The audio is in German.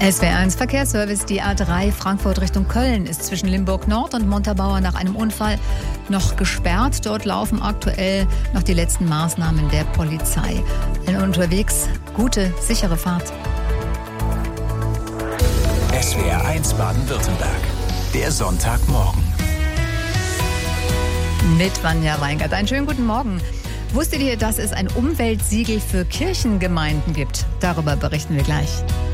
SWR1 Verkehrsservice, die A3 Frankfurt Richtung Köln ist zwischen Limburg Nord und Montabaur nach einem Unfall noch gesperrt. Dort laufen aktuell noch die letzten Maßnahmen der Polizei. Allen unterwegs gute, sichere Fahrt. SWR1 Baden-Württemberg, der Sonntagmorgen. Mit Vanja Weingart. Einen schönen guten Morgen. Wusstet ihr, dass es ein Umweltsiegel für Kirchengemeinden gibt? Darüber berichten wir gleich.